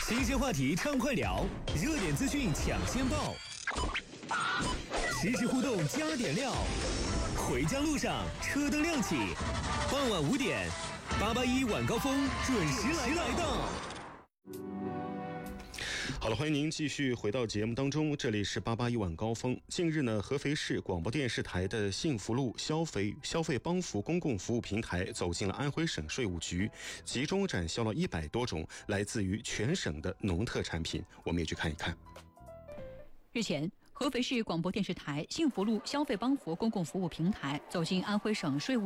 新鲜话题畅快聊，热点资讯抢先报，实时互动加点料。回家路上车灯亮起，傍晚5点，881晚高峰准时来到。 好了，欢迎您继续回到节目当中，这里是881晚高峰。近日呢，合肥市广播电视台的幸福路消费帮扶公共服务平台走进了安徽省税务局，集中展销了100多种来自于全省的农特产品，我们也去看一看。 日前，合肥市广播电视台幸福路消费帮扶公共服务平台走进安徽省税务